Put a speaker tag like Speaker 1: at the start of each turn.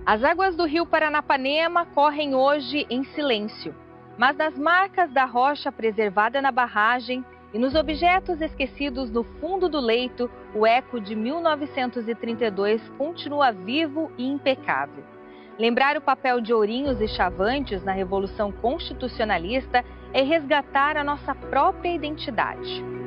Speaker 1: As águas do rio Paranapanema correm hoje em silêncio, mas nas marcas da rocha preservada na barragem e nos objetos esquecidos no fundo do leito, o eco de 1932 continua vivo e impecável. Lembrar o papel de Ourinhos e Chavantes na Revolução Constitucionalista é resgatar a nossa própria identidade.